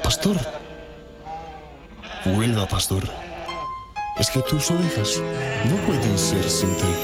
Pastor. Vuelva, pastor. Es que tus ovejas no pueden ser sin ti.